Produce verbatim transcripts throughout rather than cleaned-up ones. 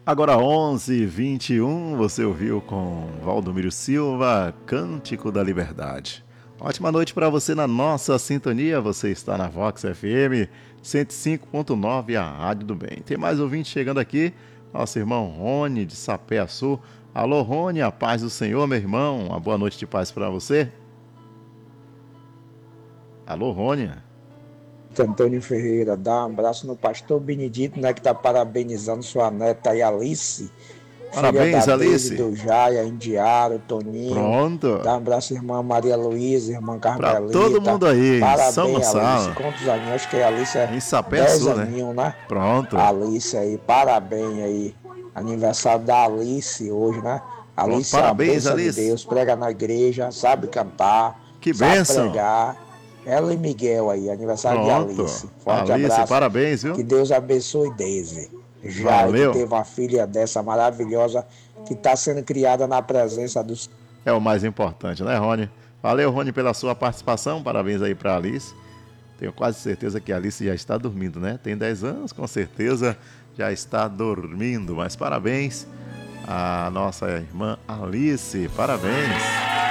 Agora onze e vinte e um, você ouviu com Valdomiro Silva, Cântico da Liberdade. Ótima noite para você na nossa sintonia, você está na Vox F M cento e cinco ponto nove, a Rádio do Bem. Tem mais ouvinte chegando aqui, nosso irmão Rony de Sapé-Açu. Alô Rony, a paz do Senhor, meu irmão, uma boa noite de paz para você. Alô Rony. Antônio Ferreira, dá um abraço no pastor Benedito, né, que está parabenizando sua neta aí, Alice. Parabéns, filha da Alice. Deise, do Jaia, Indiaro, Toninho. Pronto. Dá um abraço, irmã Maria Luísa, irmã Pra Carmelita. todo mundo aí, Parabéns, São Gonçalo. Alice. Quantos aninhos? Acho que a Alice é Em Sapé dez Sul, né? aninhos, né? Pronto. Alice aí, parabéns aí. Aniversário da Alice hoje, né? Alice Pronto, parabéns, é a bênção Alice. de Deus, prega na igreja, sabe cantar, Que sabe bênção. pregar. Ela e Miguel aí, aniversário Pronto. de Alice. Forte Alice, abraço. parabéns, viu? Que Deus abençoe Deise. Já Valeu. que teve uma filha dessa maravilhosa que está sendo criada na presença dos... É o mais importante, né, Rony? Valeu, Rony, pela sua participação. Parabéns aí para Alice. Tenho quase certeza que a Alice já está dormindo, né? Tem dez anos, com certeza já está dormindo. Mas parabéns à nossa irmã Alice. Parabéns.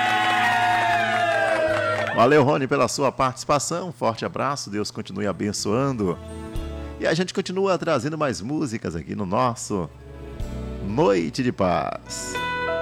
Valeu, Rony, pela sua participação. Forte abraço. Deus continue abençoando. E a gente continua trazendo mais músicas aqui no nosso Noite de Paz.